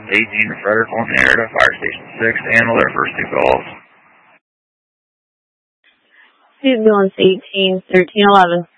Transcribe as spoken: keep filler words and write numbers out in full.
eighteen to Frederick on the air to Fire Station six to handle their first two calls. Ambulance eighteen, thirteen eleven.